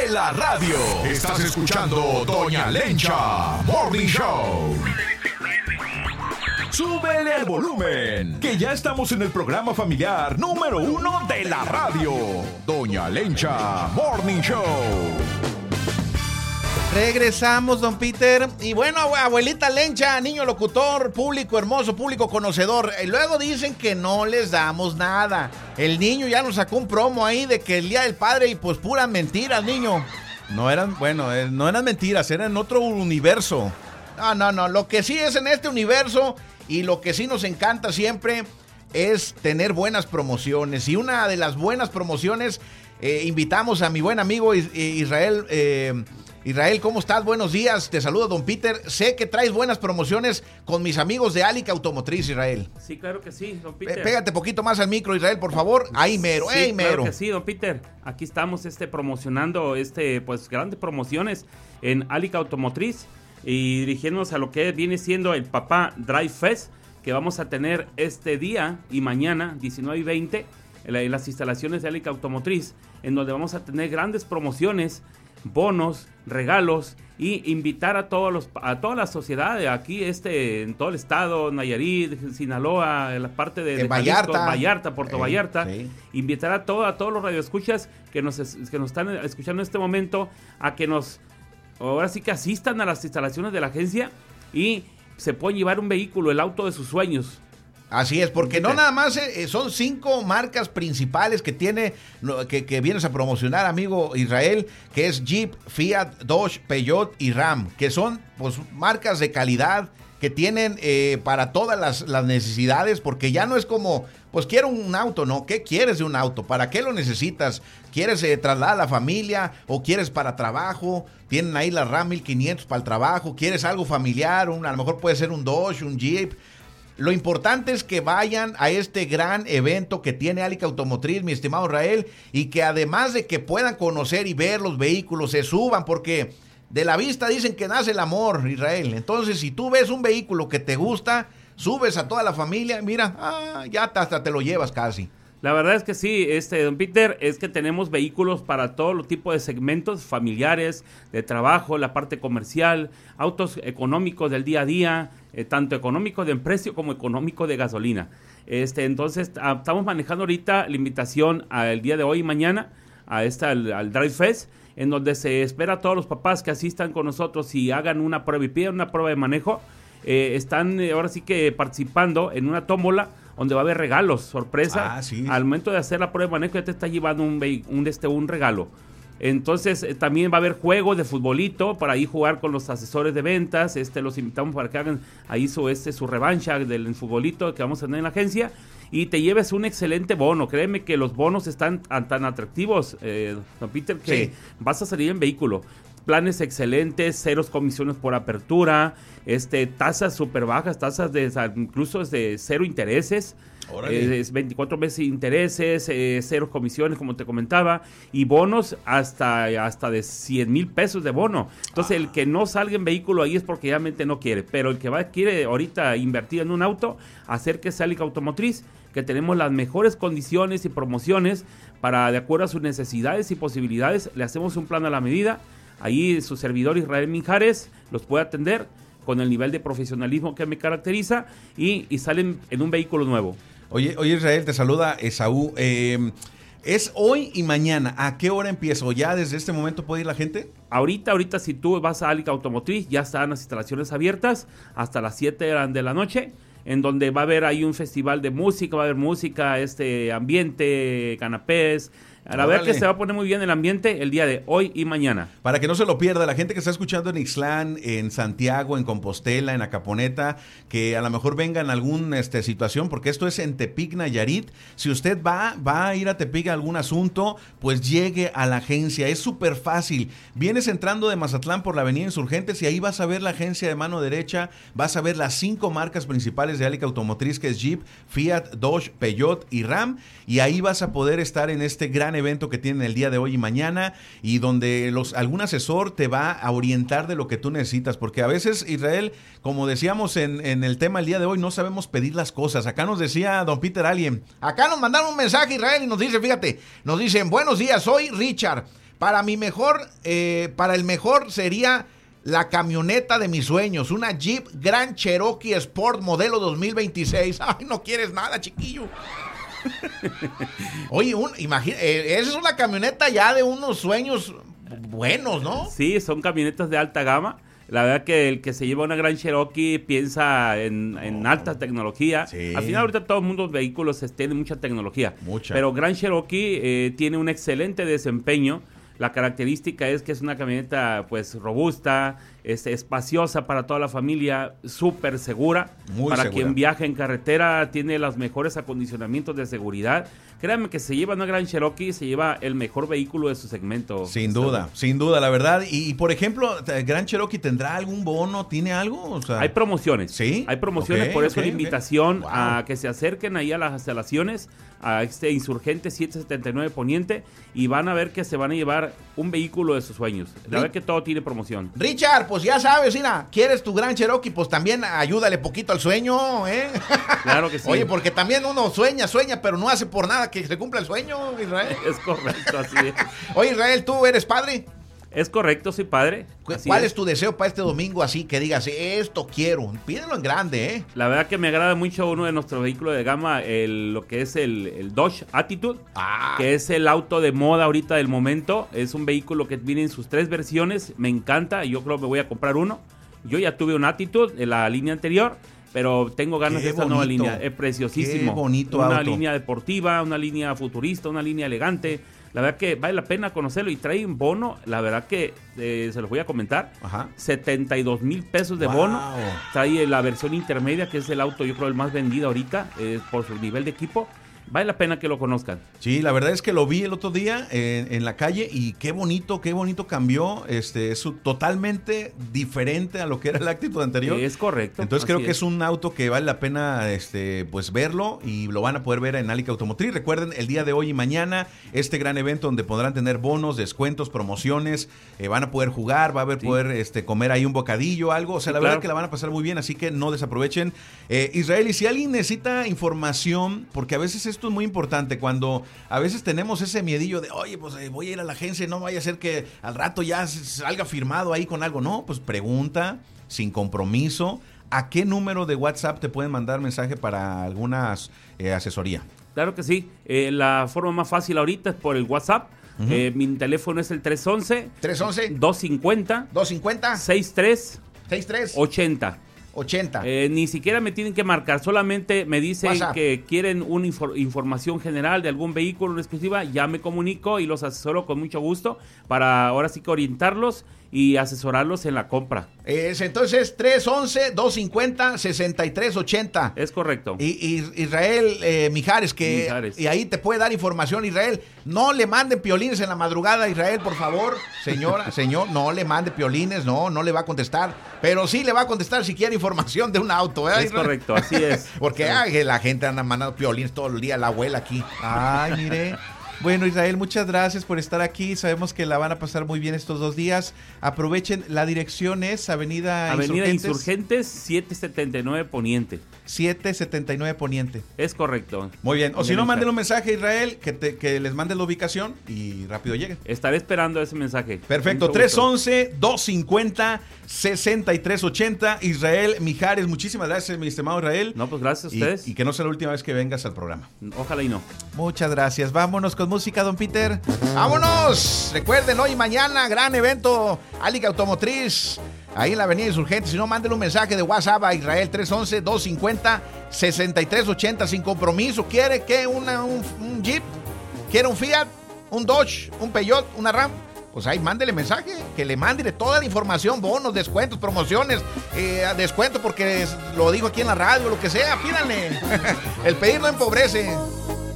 de la radio. Estás escuchando Doña Lencha Morning Show. Súbele el volumen, que ya estamos en el programa familiar número 1 de la radio. Doña Lencha Morning Show. Regresamos, don Peter. Y bueno, abuelita Lencha, niño locutor, público hermoso, público conocedor. Y luego dicen que no les damos nada. El niño ya nos sacó un promo ahí de que el Día del Padre y pues puras mentiras, niño. No eran mentiras, eran en otro universo. No, lo que sí es en este universo y lo que sí nos encanta siempre es tener buenas promociones. Y una de las buenas promociones, invitamos a mi buen amigo Israel. Israel, ¿cómo estás? Buenos días, te saluda don Peter. Sé que traes buenas promociones con mis amigos de Alica Automotriz, Israel. Sí, claro que sí, don Peter. Pégate poquito más al micro, Israel, por favor. Ahí mero, sí, ahí mero. Claro que sí, don Peter. Aquí estamos promocionando pues grandes promociones en Alica Automotriz y dirigiéndonos a lo que viene siendo el Papá Drive Fest, que vamos a tener este día y mañana, 19 y 20, en las instalaciones de Alica Automotriz, en donde vamos a tener grandes promociones, bonos, regalos y invitar a toda la sociedad de aquí en todo el estado, Nayarit, Sinaloa, la parte de Vallarta, Puerto Vallarta, sí. Invitar a todos los radioescuchas que nos están escuchando en este momento a que ahora sí que asistan a las instalaciones de la agencia y se pueden llevar un vehículo, el auto de sus sueños. Así es, porque no nada más son 5 marcas principales que tiene, que vienes a promocionar, amigo Israel, que es Jeep, Fiat, Dodge, Peugeot y Ram, que son pues marcas de calidad que tienen para todas las necesidades, porque ya no es como, pues quiero un auto, ¿no? ¿Qué quieres de un auto? ¿Para qué lo necesitas? ¿Quieres trasladar a la familia o quieres para trabajo? Tienen ahí la Ram 1500 para el trabajo. ¿Quieres algo familiar? A lo mejor puede ser un Dodge, un Jeep. Lo importante es que vayan a este gran evento que tiene Alica Automotriz, mi estimado Israel, y que además de que puedan conocer y ver los vehículos, se suban, porque de la vista dicen que nace el amor, Israel. Entonces, si tú ves un vehículo que te gusta, subes a toda la familia, mira, ya hasta te lo llevas casi. La verdad es que sí, don Peter, es que tenemos vehículos para todo tipo de segmentos familiares, de trabajo, la parte comercial, autos económicos del día a día, tanto económicos de precio como económico de gasolina. Entonces, estamos manejando ahorita la invitación al día de hoy y mañana al Drive Fest, en donde se espera a todos los papás que asistan con nosotros y hagan una prueba y pidan una prueba de manejo. Están ahora sí que participando en una tómbola donde va a haber regalos, sorpresa. Sí. Al momento de hacer la prueba de manejo ya te está llevando un regalo. Entonces también va a haber juego de futbolito para ahí jugar con los asesores de ventas. Los invitamos para que hagan ahí su revancha del futbolito que vamos a tener en la agencia y te lleves un excelente bono. Créeme que los bonos están tan atractivos, don Peter, que sí, vas a salir en vehículo. Planes excelentes, ceros comisiones por apertura, tasas súper bajas, incluso de cero intereses, 24 meses de intereses, cero comisiones, como te comentaba, y bonos hasta de 100,000 pesos de bono. Entonces, el que no salga en vehículo ahí es porque realmente no quiere, pero el que quiere ahorita invertir en un auto, acérquese a Alica Automotriz, que tenemos las mejores condiciones y promociones para, de acuerdo a sus necesidades y posibilidades, le hacemos un plan a la medida. Ahí su servidor Israel Mijares los puede atender con el nivel de profesionalismo que me caracteriza y salen en un vehículo nuevo. Oye Israel, te saluda Esaú. Es hoy y mañana. ¿A qué hora empieza? ¿O ya desde este momento puede ir la gente? Ahorita si tú vas a Alica Automotriz, ya están las instalaciones abiertas hasta las 7 de la noche, en donde va a haber ahí un festival de música, va a haber música, ambiente, canapés. La verdad que se va a poner muy bien el ambiente el día de hoy y mañana. Para que no se lo pierda, la gente que está escuchando en Ixtlán, en Santiago, en Compostela, en Acaponeta, que a lo mejor venga en alguna situación, porque esto es en Tepic, Nayarit. Si usted va a ir a Tepic a algún asunto, pues llegue a la agencia. Es súper fácil. Vienes entrando de Mazatlán por la avenida Insurgentes y ahí vas a ver la agencia de mano derecha. Vas a ver las 5 marcas principales de Alica Automotriz, que es Jeep, Fiat, Dodge, Peugeot y Ram. Y ahí vas a poder estar en este gran evento que tienen el día de hoy y mañana, y donde algún asesor te va a orientar de lo que tú necesitas, porque a veces, Israel, como decíamos en el tema el día de hoy, no sabemos pedir las cosas. Acá nos decía don Peter alguien, acá nos mandaron un mensaje, Israel, y nos dice, fíjate, nos dicen, buenos días, soy Richard, para el mejor sería la camioneta de mis sueños, una Jeep Grand Cherokee Sport modelo 2026. Ay, no quieres nada, chiquillo. Oye, esa es una camioneta ya de unos sueños buenos, ¿no? Sí, son camionetas de alta gama. La verdad que el que se lleva una Grand Cherokee piensa en alta tecnología. Sí. Al final ahorita todo el mundo, los vehículos tienen mucha tecnología. Mucha. Pero Grand Cherokee tiene un excelente desempeño. La característica es que es una camioneta pues robusta, es espaciosa para toda la familia, súper segura. Muy para segura. quien viaja en carretera, tiene los mejores acondicionamientos de seguridad. Créanme que se lleva una Grand Cherokee, se lleva el mejor vehículo de su segmento. Sin duda, la verdad. Y por ejemplo, Grand Cherokee, ¿tendrá algún bono? ¿Tiene algo? O sea, hay promociones. ¿Sí? Hay promociones, Ok, por eso ok, la invitación ok. Wow. a que se acerquen ahí a las instalaciones, a Insurgente 779 Poniente, y van a ver que se van a llevar un vehículo de sus sueños. La verdad que todo tiene promoción. Richard, pues ya sabes, mira, ¿quieres tu Grand Cherokee? Pues también ayúdale poquito al sueño, ¿eh? Claro que sí. Oye, porque también uno sueña, pero no hace por nada que se cumpla el sueño, Israel. Es correcto, así es. Oye, Israel, ¿tú eres padre? Es correcto, soy padre. Así ¿Cuál es tu deseo para este domingo así que digas, esto quiero? Pídelo en grande, ¿eh? La verdad que me agrada mucho uno de nuestros vehículos de gama, lo que es el Dodge Attitude, que es el auto de moda ahorita del momento. Es un vehículo que viene en sus 3 versiones, me encanta, y yo creo que me voy a comprar uno. Yo ya tuve un Attitude en la línea anterior, pero tengo ganas de esta nueva línea. Es preciosísimo. Qué bonito una auto. línea deportiva, una línea futurista, una línea elegante. La verdad que vale la pena conocerlo y trae un bono, la verdad que se los voy a comentar, 72,000 pesos de bono. Trae la versión intermedia, que es el auto yo creo el más vendido ahorita por su nivel de equipo. Vale la pena que lo conozcan. Sí, la verdad es que lo vi el otro día en la calle y qué bonito cambió. Es totalmente diferente a lo que era el Actitude anterior. Es correcto. Entonces creo que es un auto que vale la pena pues verlo y lo van a poder ver en Alica Automotriz. Recuerden, el día de hoy y mañana, este gran evento donde podrán tener bonos, descuentos, promociones, van a poder jugar, va a haber poder comer ahí un bocadillo, algo. O sea, la verdad que la van a pasar muy bien, así que no desaprovechen. Israel, y si alguien necesita información, porque a veces esto es muy importante, cuando a veces tenemos ese miedillo de, oye, pues voy a ir a la agencia, no vaya a ser que al rato ya salga firmado ahí con algo. No, pues pregunta, sin compromiso. ¿A qué número de WhatsApp te pueden mandar mensaje para algunas asesoría? Claro que sí. La forma más fácil ahorita es por el WhatsApp. Mi teléfono es el 311 250 6380. Ni siquiera me tienen que marcar, solamente me dicen WhatsApp, que quieren una información general de algún vehículo, una exclusiva, ya me comunico y los asesoro con mucho gusto para ahora sí que orientarlos y asesorarlos en la compra. Entonces 311-250-6380. Es correcto. Y Israel Mijares, y ahí te puede dar información, Israel. No le manden piolines en la madrugada, Israel, por favor. Señor, no le mande piolines, no le va a contestar. Pero sí le va a contestar si quiere información de un auto, ¿verdad, Es Israel? correcto, así es. Porque la gente anda mandando piolines todo el día, la abuela aquí. Ay, mire. Bueno, Israel, muchas gracias por estar aquí. Sabemos que la van a pasar muy bien estos 2 días. Aprovechen, la dirección es Avenida Insurgentes 779 Poniente. 779 Poniente. Es correcto. Muy bien. O si no, manden un mensaje, Israel, que les mande la ubicación y rápido lleguen. Estaré esperando ese mensaje. Perfecto. 311-250-6380. Israel Mijares, muchísimas gracias, mi estimado Israel. No, pues gracias a ustedes. Y que no sea la última vez que vengas al programa. Ojalá y no. Muchas gracias. Vámonos con música, don Peter. ¡Vámonos! Recuerden, hoy y mañana, gran evento, Alica Automotriz, ahí en la Avenida Insurgente. Si no, mándenle un mensaje de WhatsApp a Israel, 311-250-6380, sin compromiso. ¿Quiere que un Jeep? ¿Quiere un Fiat? ¿Un Dodge? ¿Un Peugeot? ¿Una Ram? Pues ahí mándele mensaje, que le mande toda la información, bonos, descuentos, promociones, descuento porque lo digo aquí en la radio, lo que sea, pídanle. El pedir no empobrece.